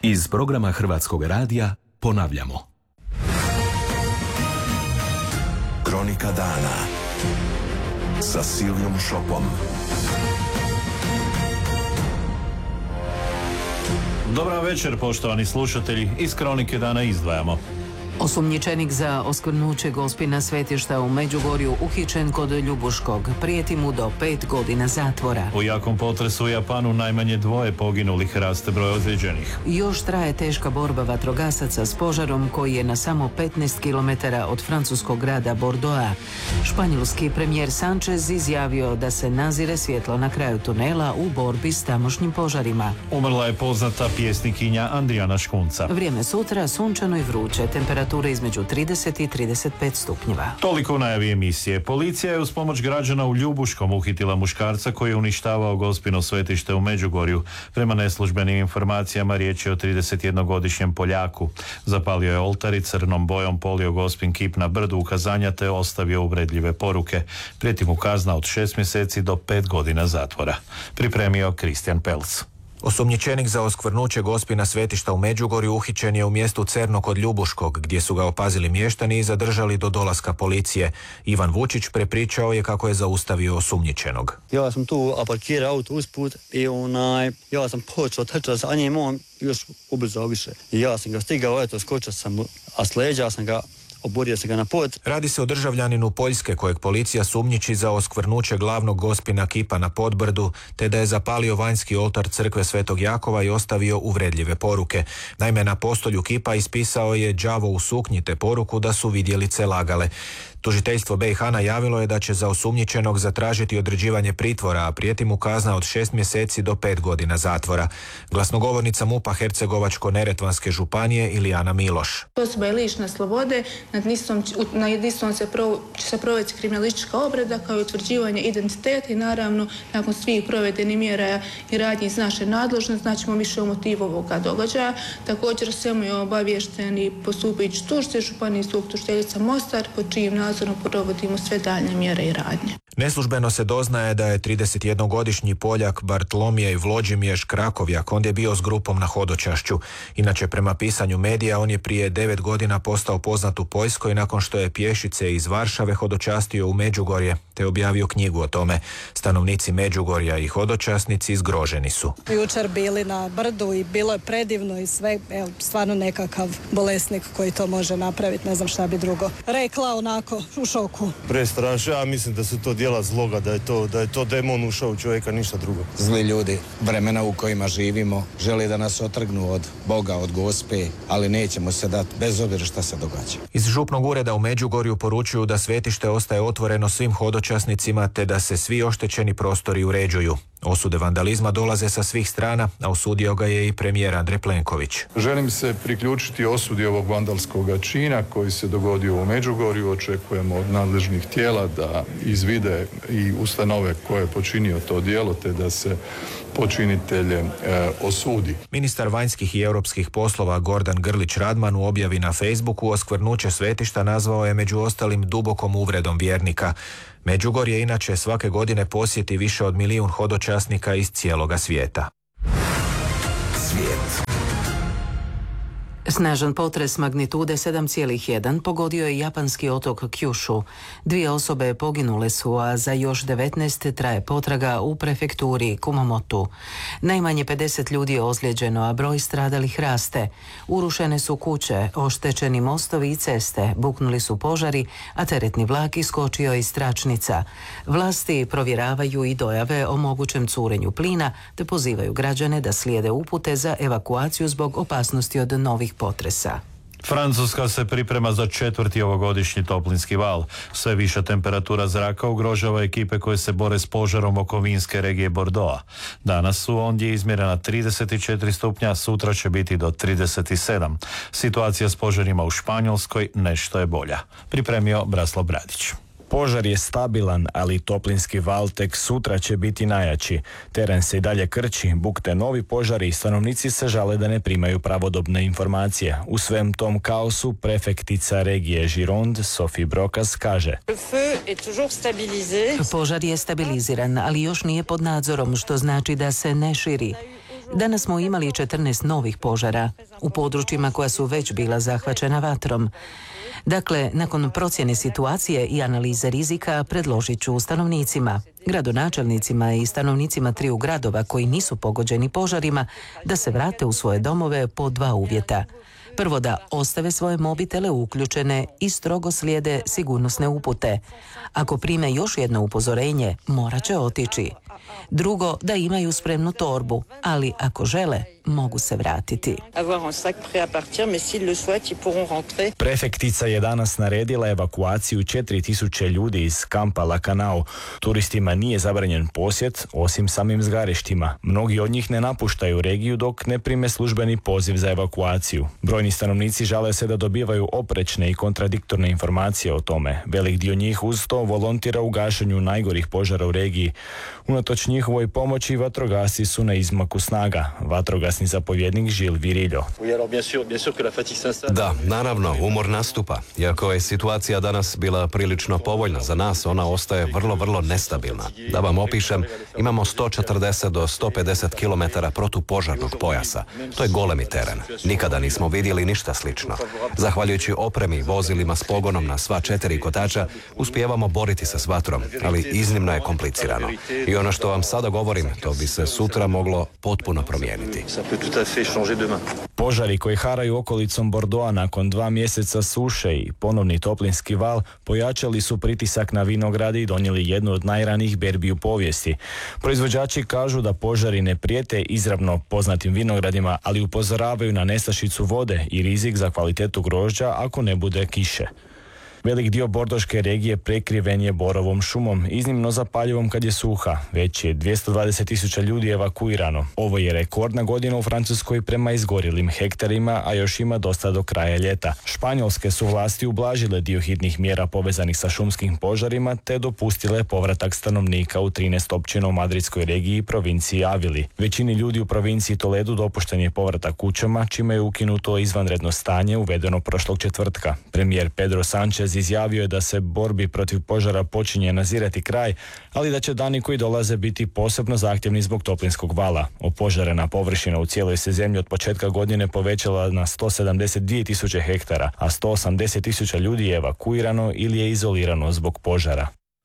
Iz programa Hrvatskog radija ponavljamo. Kronika dana sa Silvijom Šopom. Dobar večer, poštovani slušatelji. Iz Kronike dana izdvajamo. Osumnjičenik za oskvrnuće Gospina svetišta u Međugorju uhićen kod Ljubuškog. Prijeti mu do 5 godina zatvora. U jakom potresu u Japanu najmanje 2 poginulih, raste broj ozlijeđenih. Još traje teška borba vatrogasaca s požarom koji je na samo 15 km od francuskog grada Bordeauxa. Španjolski premijer Sanchez izjavio da se nazire svjetlo na kraju tunela u borbi s tamošnjim požarima. Umrla je poznata pjesnikinja Andrijana Škunca. Vrijeme sutra sunčano i vruće, temperatura između 30 i 35 stupnjeva. Toliko u najavi emisije. Policija je uz pomoć građana u Ljubuškom uhitila muškarca koji je uništavao Gospino svetište u Međugorju. Prema neslužbenim informacijama riječ je o 31-godišnjem Poljaku. Zapalio je oltar i crnom bojom polio Gospin kip na brdu ukazanja te ostavio uvredljive poruke. Prijeti mu kazna od 6 mjeseci do 5 godina zatvora. Pripremio Kristijan Pelc. Osumnjičenik za oskvrnuće Gospina svetišta u Međugorju uhićen je u mjestu Cerno kod Ljubuškog, gdje su ga opazili mještani i zadržali do dolaska policije. Ivan Vučić prepričao je kako je zaustavio osumnjičenog. Ja sam tu parkirao auto usput i ja sam počeo trčati za njim, on još ubrzao više. I ja sam ga stigao, skočio sam, a s leđa sam ga oborio se ga na pod. Radi se o državljaninu Poljske kojeg policija sumnjiči za oskvrnuće glavnog Gospina kipa na Podbrdu, te da je zapalio vanjski oltar crkve Svetog Jakova i ostavio uvredljive poruke. Naime, na postolju kipa ispisao je đavo u suknji te poruku da su vidjelice lagale. Tužiteljstvo BiH najavilo je da će za osumnjičenog zatražiti određivanje pritvora, a prijeti mu kazna od 6 mjeseci do 5 godina zatvora. Glasnogovornica MUP-a Hercegovačko-neretvanske županije Ilijana Miloš. Osoba je lišena slobode, na jedinstvom će se provesti kriminalistička obrada kao i utvrđivanje identiteta i naravno nakon svih provedenih mjera i radnji iz naše nadležnosti znaćemo više o motivu ovoga događaja. Također svemu je obaviješten i postupajući tužitelj županijskog tužiteljica Mostar pod čijim nadzorom provodimo sve daljnje mjere i radnje. Neslužbeno se doznaje da je 31-godišnji Poljak Bartolomije Vlođimješ Krakovjak ondje bio s grupom na hodočašću. Inače, prema pisanju medija, on je prije 9 godina postao poznat u Poljskoj nakon što je pješice iz Varšave hodočastio u Međugorje te objavio knjigu o tome. Stanovnici Međugorja i hodočasnici zgroženi su. Jučer bili na brdu i bilo je predivno i sve, stvarno nekakav bolesnik koji to može napraviti, ne znam šta bi drugo rekla, onako u šoku. Prestrašno, ja mislim da su to djela zloga, da je to demon ušao u čovjeka, ništa drugo. Zli ljudi, vremena u kojima živimo, žele da nas otrgnu od Boga, od Gospe, ali nećemo se dati bez obzira šta se događa. Iz župnog ureda u Međugorju poručuju da svetište ostaje otvoreno svim hodočasnicima te da se svi oštećeni prostori uređuju. Osude vandalizma dolaze sa svih strana, a osudio ga je i premijer Andrej Plenković. Želim se priključiti osudi ovog vandalskog čina koji se dogodio u Međugorju. Očekujemo od nadležnih tijela da izvide i ustanove koje je počinio to djelo, te da se počinitelje osudi. Ministar vanjskih i europskih poslova Gordan Grlić Radman u objavi na Facebooku oskvrnuće svetišta nazvao je među ostalim dubokom uvredom vjernika. Međugorje inače svake godine posjeti više od 1 milijun hodočasnika iz cijeloga svijeta. Svijet. Snažan potres magnitude 7,1 pogodio je japanski otok Kyushu. 2 osobe poginule su, a za još 19 traje potraga u prefekturi Kumamotu. Najmanje 50 ljudi je ozlijeđeno, a broj stradalih raste. Urušene su kuće, oštećeni mostovi i ceste, buknuli su požari, a teretni vlak iskočio iz tračnica. Vlasti provjeravaju i dojave o mogućem curenju plina, te pozivaju građane da slijede upute za evakuaciju zbog opasnosti od novih potresa. Francuska se priprema za 4. ovogodišnji toplinski val. Sve viša temperatura zraka ugrožava ekipe koje se bore s požarom oko vinske regije Bordeauxa. Danas su ondje izmjerena 34 stupnja, sutra će biti do 37. Situacija s požarima u Španjolskoj nešto je bolja. Pripremio Braslav Bradić. Požar je stabilan, ali toplinski val tek sutra će biti najjači. Teren se i dalje krči, bukte novi požari i stanovnici se žale da ne primaju pravodobne informacije. U svem tom kaosu prefektica regije Gironde, Sophie Brokas, kaže: Požar je stabiliziran, ali još nije pod nadzorom, što znači da se ne širi. Danas smo imali 14 novih požara u područjima koja su već bila zahvaćena vatrom. Dakle, nakon procjene situacije i analize rizika predložit ću stanovnicima, gradonačelnicima i stanovnicima 3 gradova koji nisu pogođeni požarima da se vrate u svoje domove po 2 uvjeta. Prvo, da ostave svoje mobitele uključene i strogo slijede sigurnosne upute. Ako prime još jedno upozorenje, morat će otići. Drugo, da imaju spremnu torbu, ali ako žele, mogu se vratiti. Prefektica je danas naredila evakuaciju 4000 ljudi iz kampa Lakanau. Turistima nije zabranjen posjet, osim samim zgarištima. Mnogi od njih ne napuštaju regiju dok ne prime službeni poziv za evakuaciju. Brojni stanovnici žale se da dobivaju oprečne i kontradiktorne informacije o tome. Velik dio njih uz to volontira u gašenju najgorih požara u regiji. Unatoč njihovoj pomoći vatrogasci su na izmaku snaga. Vatrogasni zapovjednik Žil Viriljo. Da, naravno, umor nastupa. Iako je situacija danas bila prilično povoljna za nas, ona ostaje vrlo nestabilna. Da vam opišem, imamo 140 do 150 km protupožarnog pojasa. To je golemi teren. Nikada nismo vidjeli ništa slično. Zahvaljujući opremi, vozilima s pogonom na sva 4 kotača, uspijevamo boriti se s vatrom, ali iznimno je komplicirano. I ono što vam sada govorim, to bi se sutra moglo potpuno promijeniti. Požari koji haraju okolicom Bordeauxa nakon 2 mjeseca suše i ponovni toplinski val pojačali su pritisak na vinograde i donijeli jednu od najranijih berbi u povijesti. Proizvođači kažu da požari ne prijete izravno poznatim vinogradima, ali upozoravaju na nestašicu vode i rizik za kvalitetu grožđa ako ne bude kiše. Velik dio bordoške regije prekriven je borovom šumom, iznimno zapaljivom kad je suha. Već je 220.000 ljudi evakuirano. Ovo je rekordna godina u Francuskoj prema izgorjelim hektarima, a još ima dosta do kraja ljeta. Španjolske su vlasti ublažile dio hitnih mjera povezanih sa šumskim požarima, te dopustile povratak stanovnika u 13 općina u madridskoj regiji i provinciji Avili. Većini ljudi u provinciji Toledu dopušten je povratak kućama, čime je ukinuto izvanredno stanje uvedeno prošlog četvrtka. Premijer Pedro Sánchez izjavio je da se borbi protiv požara počinje nazirati kraj, ali da će dani koji dolaze biti posebno zahtjevni zbog toplinskog vala. Opožarena površina u cijeloj se zemlji od početka godine povećala na 172.000 hektara, a 180.000 ljudi je evakuirano ili je izolirano zbog požara.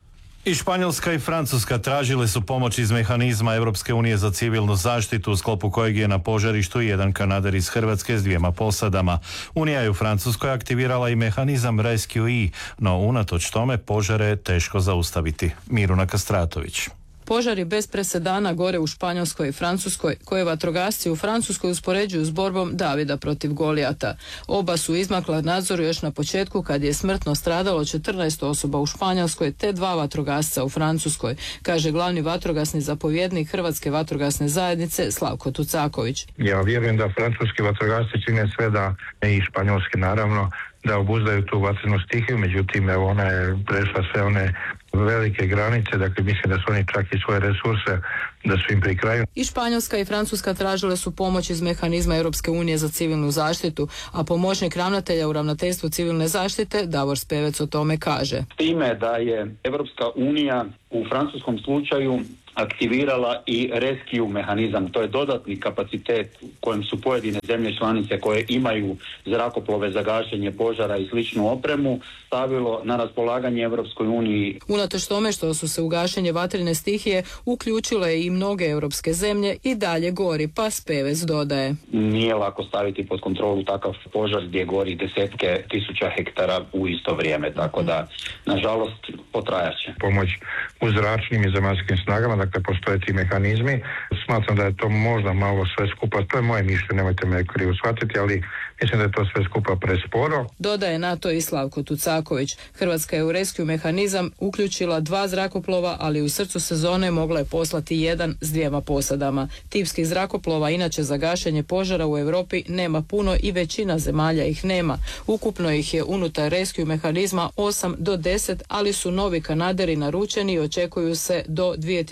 I Španjolska i Francuska tražile su pomoć iz mehanizma Europske unije za civilnu zaštitu, u sklopu kojeg je na požarištu jedan Kanader iz Hrvatske s 2 posadama. Unija je u Francuskoj aktivirala i mehanizam Rescue, no unatoč tome požare je teško zaustaviti. Miruna Kastratović. Požari bez presedana gore u Španjolskoj i Francuskoj, koje vatrogasci u Francuskoj uspoređuju s borbom Davida protiv Golijata. Oba su izmakla nadzoru još na početku kad je smrtno stradalo 14 osoba u Španjolskoj te 2 vatrogasca u Francuskoj, kaže glavni vatrogasni zapovjednik Hrvatske vatrogasne zajednice Slavko Tucaković. Ja vjerujem da francuski vatrogasci čine sve da, i španjolski naravno, da obuzdaju tu vatrenu stihiju, međutim ona je prešla sve one velike granice, dakle mislim da su oni čak i svoje resurse da su im pri kraju. I Španjolska i Francuska tražile su pomoć iz mehanizma Europske unije za civilnu zaštitu, a pomoćnik ravnatelja u ravnateljstvu civilne zaštite Davor Spevec o tome kaže. S time da je Europska unija u francuskom slučaju aktivirala i rescue mehanizam. To je dodatni kapacitet kojem su pojedine zemlje članice koje imaju zrakoplove za gašenje požara i sličnu opremu stavilo na raspolaganje Europskoj uniji. Unatoč tome što su se u gašenje vatrene stihije uključile i mnoge europske zemlje i dalje gori, pa Spevec dodaje. Nije lako staviti pod kontrolu takav požar gdje gori desetke tisuća hektara u isto vrijeme, tako da nažalost potrajaće. Pomoć u zračnim i zemaljskim snagama, dakle postoje ti mehanizmi. Smatram da je to možda malo sve skupa, to je moje mišljenje, nemojte me krivo shvatiti, ali mislim da je to sve skupa presporo. Dodaje na to i Slavko Tucaković. Hrvatska je u rescue mehanizam uključila 2 zrakoplova, ali u srcu sezone mogla je poslati jedan s 2 posadama. Tipskih zrakoplova inače za gašenje požara u Europi nema puno i većina zemalja ih nema. Ukupno ih je unutar rescue mehanizma 8 do 10, ali su novi Kanaderi naručeni i očekuju se do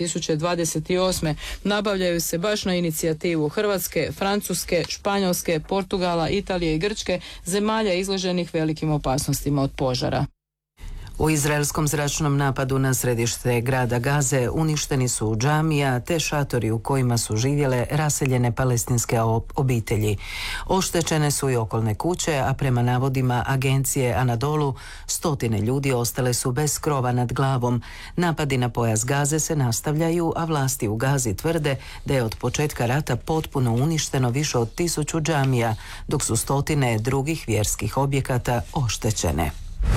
2028. Nabavljaju se baš na inicijativu Hrvatske, Francuske, Španjolske, Portugala, Italije i Grčke, zemalja izloženih velikim opasnostima od požara. U izraelskom zračnom napadu na središte grada Gaze uništeni su džamija te šatori u kojima su živjele raseljene palestinske obitelji. Oštećene su i okolne kuće, a prema navodima agencije Anadolu, stotine ljudi ostale su bez krova nad glavom. Napadi na pojas Gaze se nastavljaju, a vlasti u Gazi tvrde da je od početka rata potpuno uništeno više od 1000 džamija, dok su stotine drugih vjerskih objekata oštećene.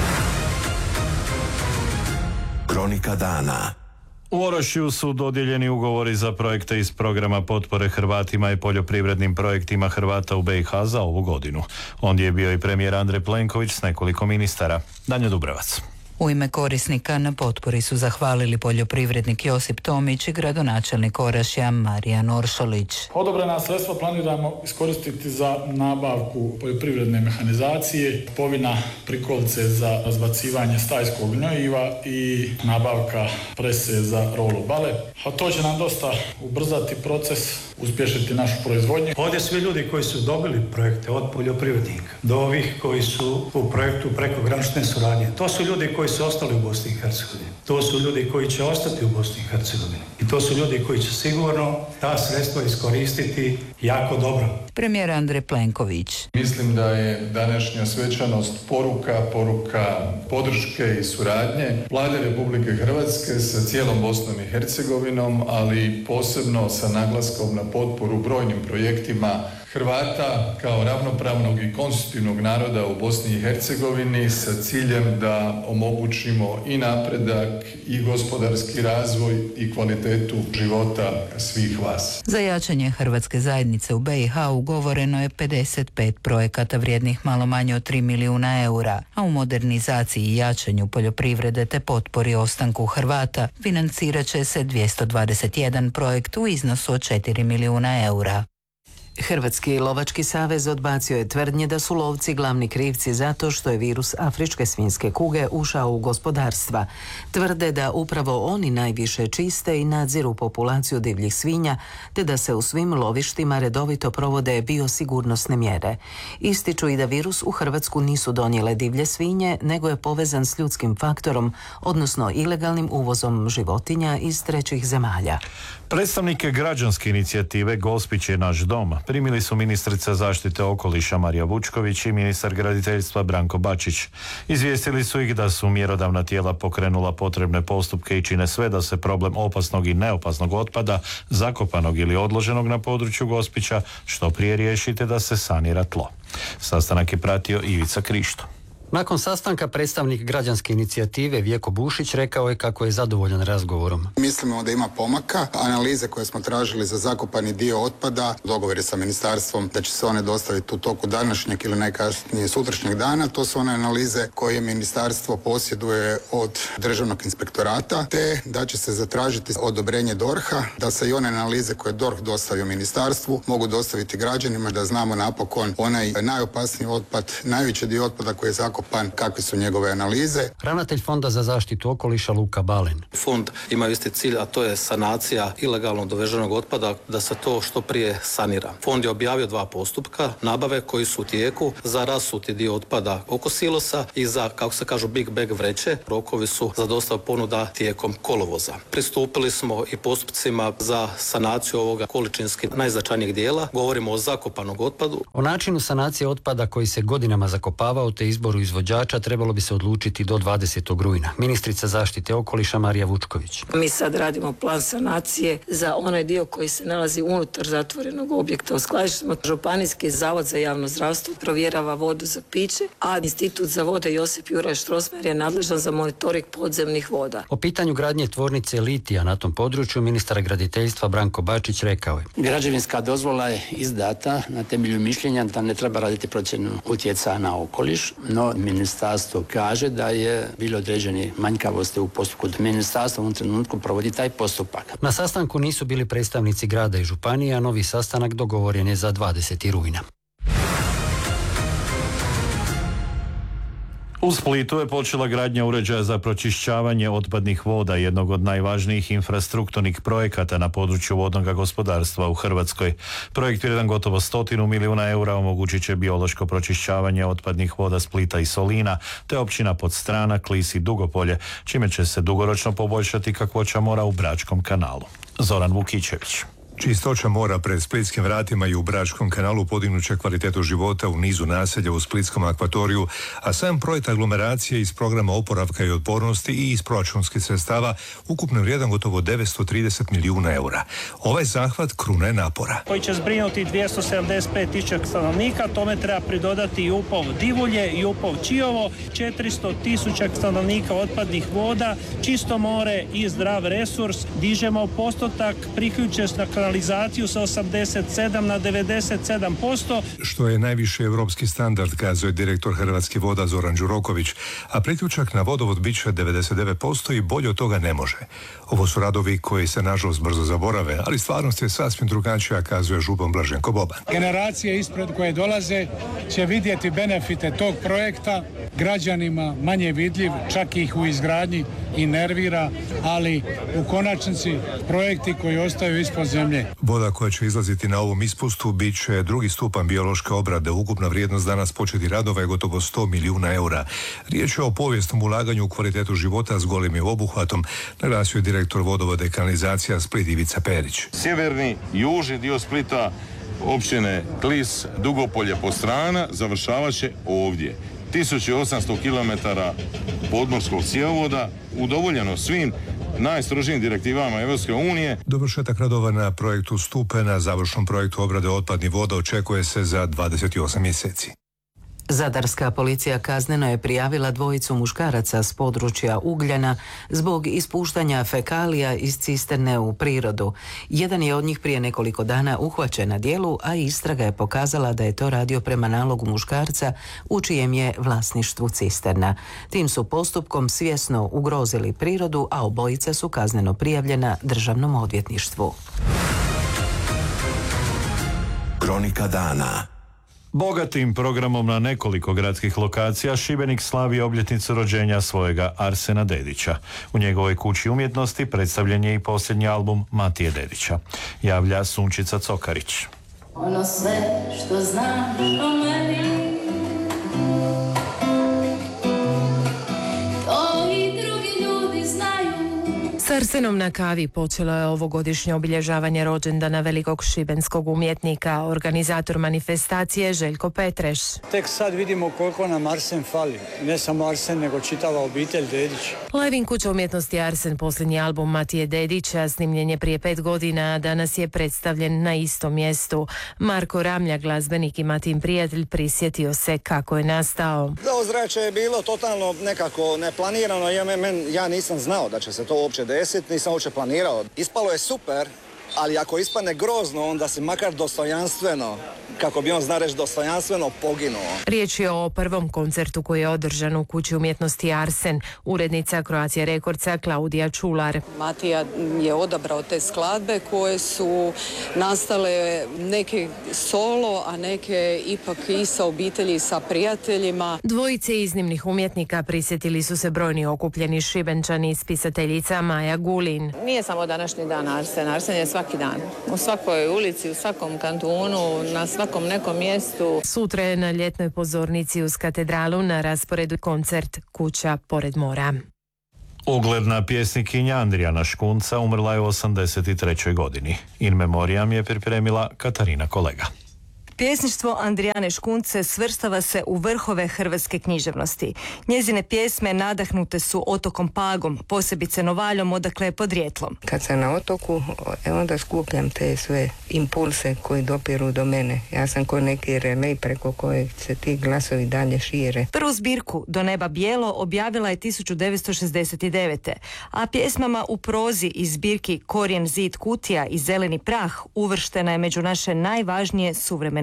Kronika dana. U Orašju su dodijeljeni ugovori za projekte iz programa potpore Hrvatima i poljoprivrednim projektima Hrvata u BiH za ovu godinu. Ondje je bio i premijer Andrej Plenković s nekoliko ministara. Danjo Dubrevac. U ime korisnika na potpori su zahvalili poljoprivrednik Josip Tomić i gradonačelnik Orašja Marijan Oršolić. Odobrena sredstva planiramo iskoristiti za nabavku poljoprivredne mehanizacije, kupovina prikolice za razbacivanje stajskog gnojiva i nabavka prese za rolo bale. A to će nam dosta ubrzati proces, uspješiti našu proizvodnju. Ovdje svi ljudi koji su dobili projekte od poljoprivrednika do ovih koji su u projektu prekogranične suradnje, to su ljudi koji su ostali u Bosni i Hercegovini. To su ljudi koji će ostati u Bosni i Hercegovini. I to su ljudi koji će sigurno ta sredstva iskoristiti jako dobro. Premijer Andrej Plenković. Mislim da je današnja svečanost poruka podrške i suradnje Vlade Republike Hrvatske sa cijelom Bosnom i Hercegovinom, ali posebno sa naglaskom na potporu brojnim projektima Hrvata kao ravnopravnog i konstitutivnog naroda u Bosni i Hercegovini sa ciljem da omogućimo i napredak i gospodarski razvoj i kvalitetu života svih vas. Za jačanje hrvatske zajednice u BiH ugovoreno je 55 projekata vrijednih malo manje od 3 milijuna eura, a u modernizaciji i jačanju poljoprivrede te potpori ostanku Hrvata financirat će se 221 projekt u iznosu od 4 milijuna eura. Hrvatski lovački savez odbacio je tvrdnje da su lovci glavni krivci zato što je virus afričke svinjske kuge ušao u gospodarstva. Tvrde da upravo oni najviše čiste i nadziru populaciju divljih svinja, te da se u svim lovištima redovito provode biosigurnosne mjere. Ističu i da virus u Hrvatsku nisu donijele divlje svinje, nego je povezan s ljudskim faktorom, odnosno ilegalnim uvozom životinja iz trećih zemalja. Predstavnike građanske inicijative Gospić je naš dom primili su ministrica zaštite okoliša Marija Vučković i ministar graditeljstva Branko Bačić. Izvijestili su ih da su mjerodavna tijela pokrenula potrebne postupke i čine sve da se problem opasnog i neopasnog otpada, zakopanog ili odloženog na području Gospića, što prije riješite da se sanira tlo. Sastanak je pratio Ivica Krišto. Nakon sastanka predstavnik građanske inicijative Vjeko Bušić rekao je kako je zadovoljan razgovorom. Mislimo da ima pomaka. Analize koje smo tražili za zakopani dio otpada, dogovor je sa ministarstvom da će se one dostaviti u toku današnjeg ili najkasnije sutrašnjeg dana. To su one analize koje ministarstvo posjeduje od državnog inspektorata, te da će se zatražiti odobrenje DORH-a, da se i one analize koje DORH dostavio ministarstvu mogu dostaviti građanima, da znamo napokon onaj najopasniji otpad, najveći dio otpada koji je zakopan, kakve su njegove analize. Ravnatelj Fonda za zaštitu okoliša Luka Balen. Fond ima isti cilj, a to je sanacija ilegalno doveženog otpada, da se to što prije sanira. Fond je objavio 2 postupka nabave koji su u tijeku za rasuti dio otpada oko silosa i za, kako se kažu, big bag vreće. Rokovi su za dostavu ponuda tijekom kolovoza. Pristupili smo i postupcima za sanaciju ovoga količinski najznačajnijeg dijela. Govorimo o zakopanog otpadu. O načinu sanacije otpada koji se godinama zakopavao te izboru izvođača trebalo bi se odlučiti do 20. rujna. Ministrica zaštite okoliša Marija Vučković. Mi sad radimo plan sanacije za onaj dio koji se nalazi unutar zatvorenog objekta. U skladištima Županijski zavod za javno zdravstvo provjerava vodu za piće, a Institut za vode Josip Juraj Strossmayer je nadležan za monitoring podzemnih voda. O pitanju gradnje tvornice litija na tom području ministar graditeljstva Branko Bačić rekao je: građevinska dozvola je izdata na temelju mišljenja da ne treba raditi procjenu utjecaja na okoliš, no ministarstvo kaže da je bilo određene manjkavosti u postupku. Ministarstvo u ovom trenutku provodi taj postupak. Na sastanku nisu bili predstavnici grada i županije, a novi sastanak dogovoren je za 20. rujna. U Splitu je počela gradnja uređaja za pročišćavanje otpadnih voda, jednog od najvažnijih infrastrukturnih projekata na području vodnog gospodarstva u Hrvatskoj. Projekt vrijedan gotovo 100 milijuna eura omogućit će biološko pročišćavanje otpadnih voda Splita i Solina, te općina Podstrana, Klis i Dugopolje, čime će se dugoročno poboljšati kakvoća mora u Bračkom kanalu. Zoran Vukićević. Čistoća mora pred splitskim vratima i u Bračkom kanalu podignuće kvalitetu života u nizu naselja u splitskom akvatoriju, a sam projekt aglomeracije iz programa oporavka i otpornosti i iz proračunskih sredstava ukupno vrijedan gotovo 930 milijuna eura. Ovaj zahvat kruna je napora. Koji će zbrinuti 275.000 stanovnika, tome treba pridodati i Upov Divulje i Upov Čiovo, 400.000 stanovnika otpadnih voda, čisto more i zdrav resurs. Dižemo postotak priključenost na kanalizaciju sa 87 na 97%. Što je najviši europski standard, kazuje direktor Hrvatskih voda Zoran Đuroković, a priključak na vodovod bit će 99% i bolje od toga ne može. Ovo su radovi koji se nažalost brzo zaborave, ali stvarnost je sasvim drugačija, kazuje župan Blaženko Boban. Generacije ispred koje dolaze će vidjeti benefite tog projekta, građanima manje vidljiv, čak ih u izgradnji i nervira, ali u konačnici projekti koji ostaju ispod zemlje. Voda koja će izlaziti na ovom ispustu bit će drugi stupanj biološke obrade. Ukupna vrijednost danas početi radova je gotovo 100 milijuna eura. Riječ je o povijesnom ulaganju u kvalitetu života s golimim obuhvatom, naglasio je direktor vodovoda i kanalizacija Split Ivica Perić. Sjeverni i južni dio Splita, općine Klis, Dugopolje, Podstrana završavat će ovdje. 1800 km podmorskog cjevovoda, udovoljeno svim najstrožijim direktivama Europske unije. Dovršetak radova na projektu Stupe na završnom projektu obrade otpadnih voda očekuje se za 28 mjeseci. Zadarska policija kazneno je prijavila dvojicu muškaraca s područja Ugljana zbog ispuštanja fekalija iz cisterne u prirodu. Jedan je od njih prije nekoliko dana uhvaćen na djelu, a istraga je pokazala da je to radio prema nalogu muškarca u čijem je vlasništvu cisterna. Tim su postupkom svjesno ugrozili prirodu, a obojica su kazneno prijavljena Državnom odvjetništvu. Kronika dana. Bogatim programom na nekoliko gradskih lokacija Šibenik slavi obljetnicu rođenja svojega Arsena Dedića. U njegovoj kući umjetnosti predstavljen je i posljednji album Matije Dedića. Javlja Sunčica Cokarić. Ono sve što znaš o meni, to i drugi ljudi znaju. S Arsenom na kavi počelo je ovogodišnje obilježavanje rođendana velikog šibenskog umjetnika, organizator manifestacije Željko Petreš. Tek sad vidimo koliko nam Arsen fali. Ne samo Arsen, nego čitava obitelj Dedić. Levin kuća umjetnosti Arsen, posljednji album Matije Dedića, snimljen je prije 5 godina, a danas je predstavljen na istom mjestu. Marko Ramlja, glazbenik i Matin prijatelj, prisjetio se kako je nastao. Da, ozračje je bilo totalno nekako neplanirano. Ja nisam znao da će se to uopće desiti, nisam uopće planirao. Ispalo je super, ali ako ispadne grozno, onda si makar dostojanstveno, kako bi on zna reći, dostojanstveno poginuo. Riječ je o prvom koncertu koji je održan u kući umjetnosti Arsen. Urednica Croatia Recordsa Klaudija Čular. Matija je odabrao te skladbe koje su nastale neke solo, a neke ipak i sa obitelji i sa prijateljima. Dvojice iznimnih umjetnika prisjetili su se brojni okupljeni Šibenčani, spisateljica Maja Gulin. Nije samo današnji dan Arsen. Arsen je svaki dan. U svakoj ulici, u svakom kantunu, na svakom nekom mjestu. Sutra je na ljetnoj pozornici uz katedralu na rasporedu koncert Kuća pored mora. Ugledna pjesnikinja Andrijana Škunca umrla je u 83. godini. In memoriam je pripremila Katarina Kolega. Pjesništvo Andrijane Škunce svrstava se u vrhove hrvatske književnosti. Njezine pjesme nadahnute su otokom Pagom, posebice Novaljom, odakle je podrijetlom. Kad sam na otoku, onda skupljam te sve impulse koji dopiru do mene. Ja sam ko neki relej preko kojeg se ti glasovi dalje šire. Prvu zbirku Do neba bijelo objavila je 1969. A pjesmama u prozi iz zbirki Korijen, zid, kutija i Zeleni prah uvrštena je među naše najvažnije suvremene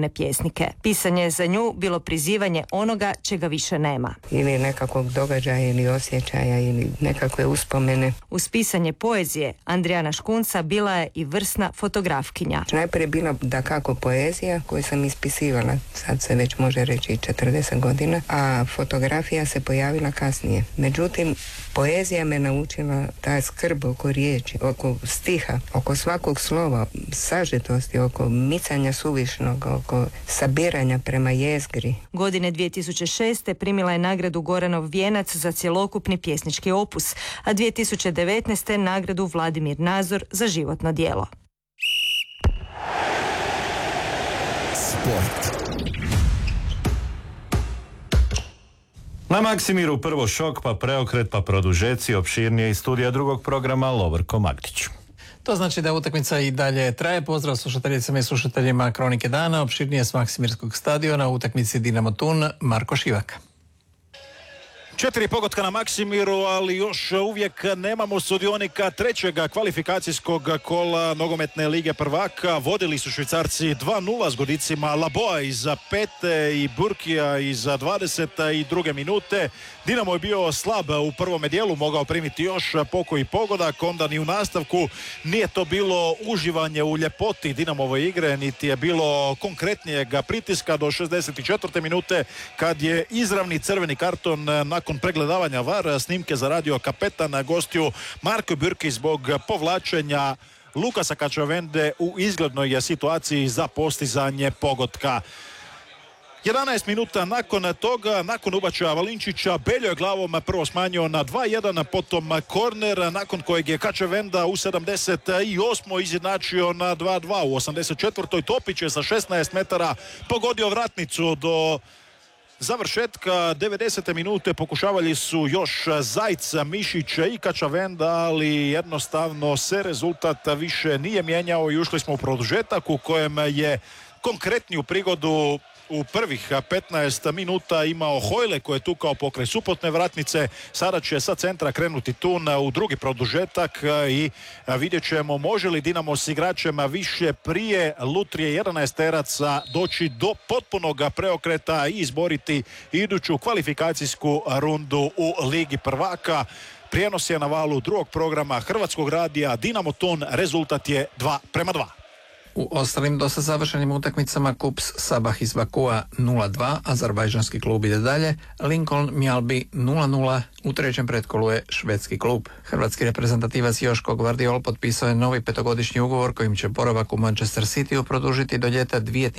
glazbene pjesnike. Pisanje je za nju bilo prizivanje onoga čega više nema. Ili nekakvog događaja ili osjećaja ili nekakve uspomene. Uz pisanje poezije Andrijana Škunca bila je i vrsna fotografkinja. Najprije bila dakako poezija koju sam ispisivala, sad se već može reći i 40 godina, a fotografija se pojavila kasnije. Međutim, poezija me naučila ta skrb oko riječi, oko stiha, oko svakog slova, sažetosti, oko micanja suvišnog, oko sabiranja prema jezgri. Godine 2006. primila je nagradu Goranov vijenac za cjelokupni pjesnički opus, a 2019. nagradu Vladimir Nazor za životno djelo. Sport. Na Maksimiru prvo šok, pa preokret, pa produžeci, opširnije iz studija drugog programa Lovrko Magdić. To znači da utakmica i dalje traje. Pozdrav slušateljicama i slušateljima Kronike dana, opširnije s Maksimirskog stadiona, utakmici Dinamo Thun, Marko Šivak. 4 pogotka na Maksimiru, ali još uvijek nemamo sudionika trećeg kvalifikacijskog kola nogometne lige prvaka. Vodili su Švicarci 2-0 s godicima Laboa iz 5. i Burkija iz 22. minute. Dinamo je bio slab u prvome dijelu, mogao primiti još pokoji pogodak, onda ni u nastavku nije to bilo uživanje u ljepoti Dinamove igre, niti je bilo konkretnijeg pritiska do 64. minute kad je izravni crveni karton nakon pregledavanja VAR snimke zaradio kapetan gostiju Marko Bürki zbog povlačenja Lukasa Kačavende u izglednoj situaciji za postizanje pogotka. 11 minuta nakon toga, nakon ubačaja Valinčića, Beljo je glavom prvo smanjio na 2-1, potom korner, nakon kojeg je Kačavenda u 78. izjednačio na 2-2. U 84. Topić je sa 16 metara pogodio vratnicu do završetka 90. minute. Pokušavali su još Zajc, Mišić i Kačavenda, ali jednostavno se rezultat više nije mijenjao i ušli smo u produžetak u kojem je konkretniju prigodu u prvih 15 minuta imao Hojle koji je tukao pokraj suprotne vratnice. Sada će sa centra krenuti Thun u drugi produžetak i vidjet ćemo može li Dinamo s igračem više prije lutrije 11-teraca doći do potpunog preokreta i izboriti iduću kvalifikacijsku rundu u Ligi prvaka. Prijenos je na valu drugog programa Hrvatskog radija Dinamo Thun, rezultat je 2:2. U ostalim dosta završenim utakmicama Kups Sabah iz Bakua 0-2, azerbajdžanski klub ide dalje, Lincoln Mjalbi 0-0, u trećem pretkolu je švedski klub. Hrvatski reprezentativac Joško Gvardiol potpisao je novi 5-godišnji ugovor kojim će boravak u Manchester Cityu produžiti do ljeta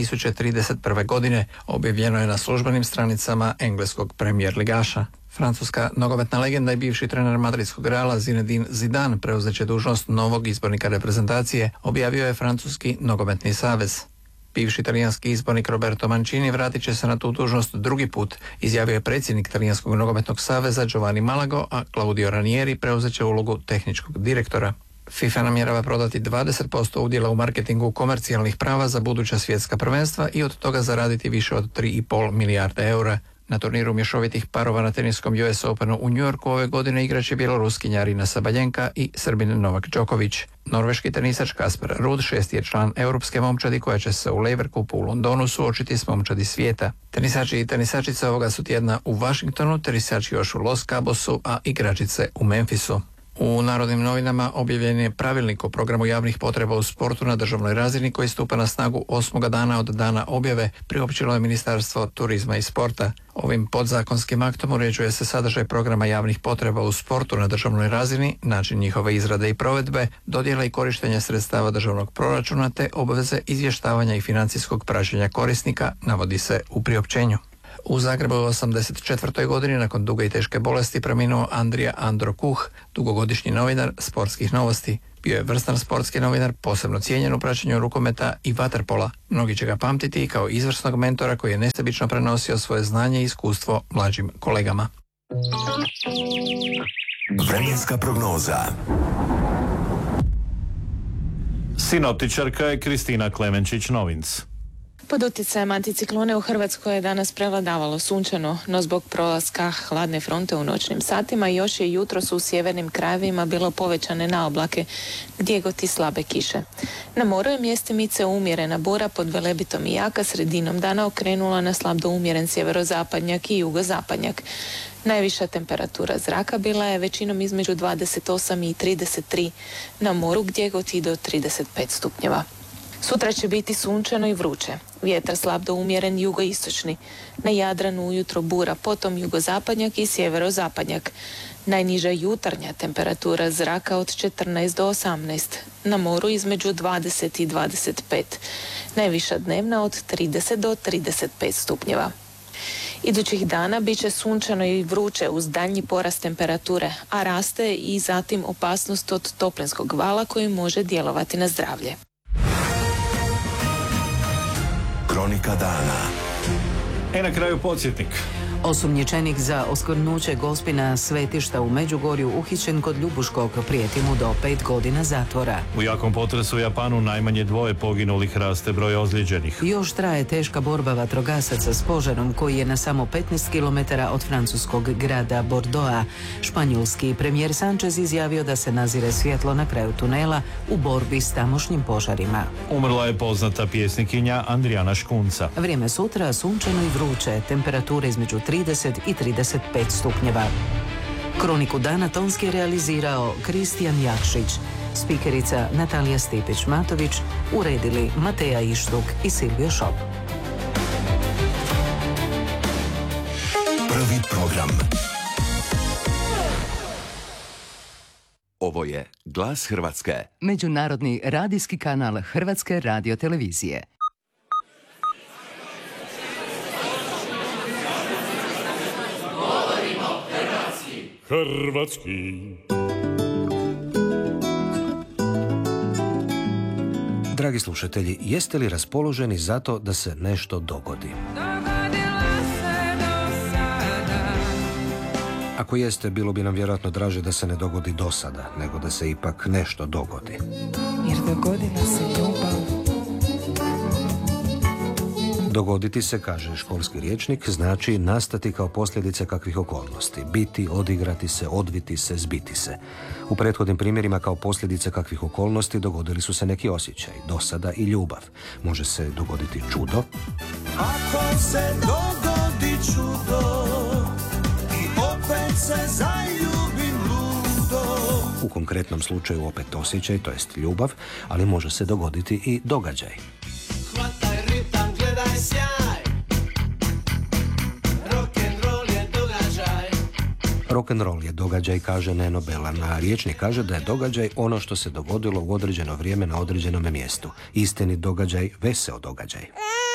2031. godine, objavljeno je na službenim stranicama engleskog premijer ligaša. Francuska nogometna legenda i bivši trener madridskog Reala Zinedine Zidane preuzeće dužnost novog izbornika reprezentacije, objavio je Francuski nogometni savez. Bivši talijanski izbornik Roberto Mancini vratit će se na tu dužnost drugi put, izjavio je predsjednik Talijanskog nogometnog saveza Giovanni Malago, a Claudio Ranieri preuzeće ulogu tehničkog direktora. FIFA namjerava prodati 20% udjela u marketingu komercijalnih prava za buduća svjetska prvenstva i od toga zaraditi više od 3,5 milijarde eura. Na turniru mješovitih parova na teniskom US Openu u New Yorku ove godine igraće bjeloruskinja Arina Sabaljenka i Srbin Novak Đoković. Norveški tenisač Kasper Ruud, 6. je član europske momčadi koja će se u Leverkupu u Londonu suočiti s momčadi svijeta. Tenisači i tenisačice ovoga su tjedna u Washingtonu, tenisači još u Los Cabosu, a igračice u Memphisu. U Narodnim novinama objavljen je pravilnik o programu javnih potreba u sportu na državnoj razini koji stupa na snagu 8. dana od dana objave, priopćilo je Ministarstvo turizma i sporta. Ovim podzakonskim aktom uređuje se sadržaj programa javnih potreba u sportu na državnoj razini, način njihove izrade i provedbe, dodjela i korištenja sredstava državnog proračuna te obveze izvještavanja i financijskog praćenja korisnika, navodi se u priopćenju. U Zagrebu u 84. godini nakon duge i teške bolesti preminuo Andrija Andro Kuh, dugogodišnji novinar sportskih novosti. Bio je vrstan sportski novinar, posebno cijenjen u praćenju rukometa i vaterpola. Mnogi će ga pamtiti i kao izvrsnog mentora koji je nesebično prenosio svoje znanje i iskustvo mlađim kolegama. Vremenska prognoza. Sinoptičarka je Kristina Klemenčić-Novinc. Pod utjecajem anticiklone u Hrvatskoj je danas prevladavalo sunčano, no zbog prolaska hladne fronte u noćnim satima još je jutros u sjevernim krajevima bilo povećane naoblake, gdje god i slabe kiše. Na moru je mjestimice umjerena bura pod Velebitom i jaka, sredinom dana okrenula na slab do umjeren sjeverozapadnjak i jugozapadnjak. Najviša temperatura zraka bila je većinom između 28 i 33, na moru gdje god i do 35 stupnjeva. Sutra će biti sunčano i vruće. Vjetar slab do umjeren jugoistočni. Na Jadranu ujutro bura, potom jugozapadnjak i sjeverozapadnjak. Najniža jutarnja temperatura zraka od 14 do 18. Na moru između 20 i 25. Najviša dnevna od 30 do 35 stupnjeva. Idućih dana bit će sunčano i vruće uz daljnji porast temperature, a raste i zatim opasnost od toplinskog vala koji može djelovati na zdravlje. Kronika dana. Na kraju podsjetnik. Osumnjičenik za oskvrnuće Gospina svetišta u Međugorju uhićen kod Ljubuškog, prijeti mu do 5 godina zatvora. U jakom potresu u Japanu najmanje 2 poginulih, raste broj ozlijeđenih. Još traje teška borba vatrogasaca s požarom koji je na samo 15 km od francuskog grada Bordeauxa. Španjolski premijer Sanchez izjavio da se nazire svjetlo na kraju tunela u borbi s tamošnjim požarima. Umrla je poznata pjesnikinja Andrijana Škunca. Vrijeme sutra sunčano i vruće, temperature između 30 i 35 stupnjeva. Kroniku dana tonski je realizirao Kristijan Jakšić, spikerica Natalija Stipić-Matović, uredili Mateja Ištuk i Silvio Šop. Prvi program. Ovo je Glas Hrvatske. Međunarodni radijski kanal Hrvatske radiotelevizije. Hrvatski. Dragi slušatelji, jeste li raspoloženi zato da se nešto dogodi? Ako jeste, bilo bi nam vjerojatno draže da se ne dogodi do sada, nego da se ipak nešto dogodi. Jer dogodila se ljubav. Dogoditi se, kaže školski rječnik, znači nastati kao posljedica kakvih okolnosti. Biti, odigrati se, odviti se, zbiti se. U prethodnim primjerima kao posljedice kakvih okolnosti dogodili su se neki osjećaj, dosada i ljubav. Može se dogoditi čudo. Ako se dogodi čudo i opet se zaljubim ludo. U konkretnom slučaju opet osjećaj, to jest ljubav, ali može se dogoditi i događaj. Rock'n'roll je događaj, kaže Neno Belan, a rječnik kaže da je događaj ono što se dogodilo u određeno vrijeme na određenom mjestu. Istinit događaj, veseo događaj.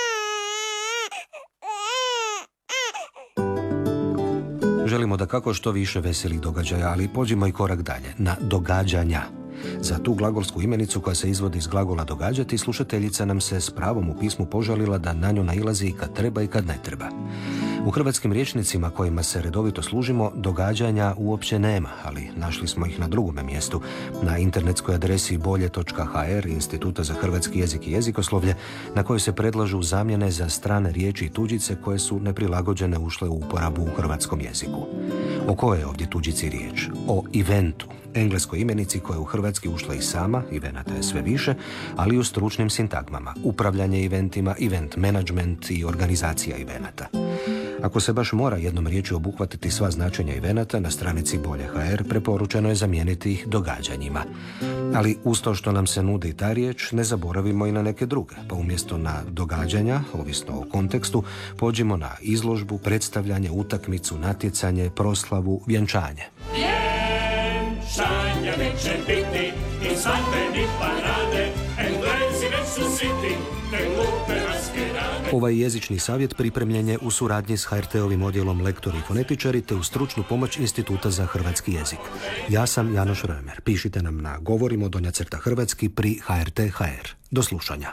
Želimo da kako što više veselih događaja, ali pođimo i korak dalje, na događanja. Za tu glagolsku imenicu koja se izvodi iz glagola događati, slušateljica nam se s pravom u pismu požalila da na nju nailazi i kad treba i kad ne treba. U hrvatskim rječnicima kojima se redovito služimo, događanja uopće nema, ali našli smo ih na drugome mjestu, na internetskoj adresi bolje.hr Instituta za hrvatski jezik i jezikoslovlje, na kojoj se predlažu zamjene za strane riječi i tuđice koje su neprilagođene ušle u uporabu u hrvatskom jeziku. O kojoj je ovdje tuđici riječ? O eventu, engleskoj imenici koja je u hrvatski ušla i sama, evenata je sve više, ali i u stručnim sintagmama, upravljanje eventima, event management i organizacija evenata. Ako se baš mora jednom riječju obuhvatiti sva značenja evenata, na stranici Bolje.hr preporučeno je zamijeniti ih događanjima. Ali uz to što nam se nudi i ta riječ, ne zaboravimo i na neke druge, pa umjesto na događanja, ovisno o kontekstu, pođimo na izložbu, predstavljanje, utakmicu, natjecanje, proslavu, vjenčanje. Vjenčanja neće biti i svadbeni parade, Englezi već su siti, te glupe maskerade. Ovaj jezični savjet pripremljen je u suradnji s HRT-ovim odjelom lektori i fonetičari te u stručnu pomoć Instituta za hrvatski jezik. Ja sam Janoš Römer. Pišite nam na govorimo_hrvatski pri HRT.hr. Do slušanja.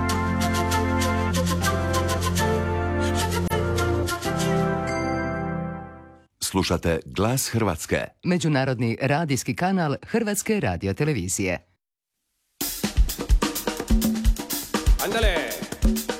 Slušate Glas Hrvatske. Međunarodni radijski kanal Hrvatske radiotelevizije. Andale!